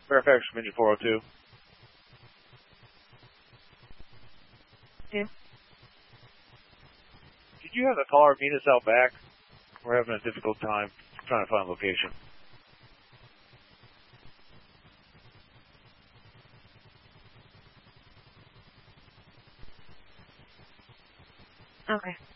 Fairfax from engine 402. Yeah. Did you have a caller meet us out back? We're having a difficult time trying to find a location. Okay.